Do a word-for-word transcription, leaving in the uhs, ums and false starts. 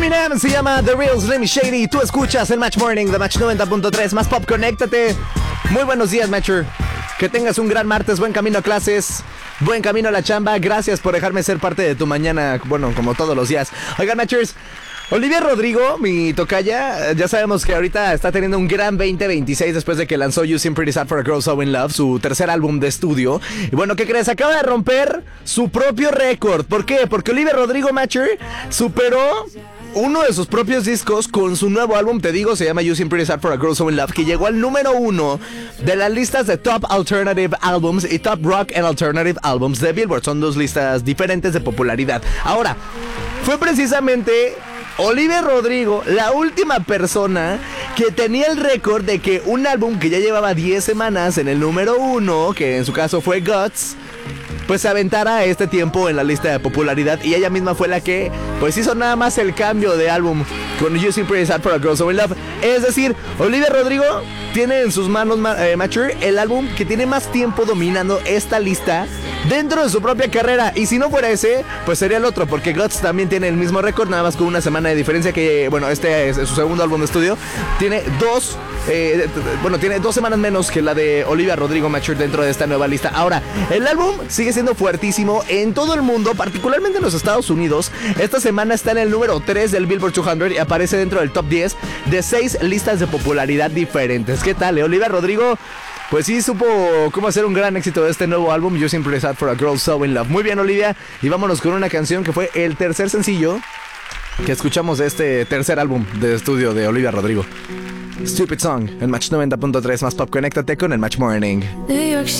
Eminem se llama The Real Slim Shady. Tú escuchas el Match Morning de Match noventa punto tres. Más pop, conéctate. Muy buenos días, Matcher. Que tengas un gran martes, buen camino a clases, buen camino a la chamba. Gracias por dejarme ser parte de tu mañana, bueno, como todos los días. Oigan, Matchers, Olivia Rodrigo, mi tocaya, ya sabemos que ahorita está teniendo un gran veinte veintiséis después de que lanzó You Seem Pretty Sad for a Girl So In Love, su tercer álbum de estudio. Y bueno, ¿qué crees? Acaba de romper su propio récord. ¿Por qué? Porque Olivia Rodrigo, Matcher, superó uno de sus propios discos con su nuevo álbum, te digo, se llama You Seem Pretty Sad for a Girl So In Love, que llegó al número uno de las listas de Top Alternative Albums y Top Rock and Alternative Albums de Billboard. Son dos listas diferentes de popularidad. Ahora, fue precisamente Olivia Rodrigo la última persona que tenía el récord de que un álbum que ya llevaba diez semanas en el número uno, que en su caso fue Guts, pues se aventara este tiempo en la lista de popularidad. Y ella misma fue la que pues hizo nada más el cambio de álbum con You Seem Pretty Sad for a Girl So In Love. Es decir, Olivia Rodrigo tiene en sus manos, eh, Mature, el álbum que tiene más tiempo dominando esta lista dentro de su propia carrera. Y si no fuera ese, pues sería el otro, porque Guts también tiene el mismo récord, nada más con una semana de diferencia. Que bueno, este es su segundo álbum de estudio. Tiene dos eh, bueno, tiene dos semanas menos que la de Olivia Rodrigo, Mature, dentro de esta nueva lista. Ahora, el álbum sigue siendo fuertísimo en todo el mundo, particularmente en los Estados Unidos. Esta semana está en el número tres del Billboard doscientos y aparece dentro del top diez de seis listas de popularidad diferentes. ¿Qué tal, eh? Olivia Rodrigo pues sí supo cómo hacer un gran éxito de este nuevo álbum, You Seem Pretty Sad for a Girl So In Love. Muy bien, Olivia, y vámonos con una canción que fue el tercer sencillo que escuchamos de este tercer álbum de estudio de Olivia Rodrigo. Stupid Song, en Match noventa punto tres. Más pop, conéctate con el Match Morning.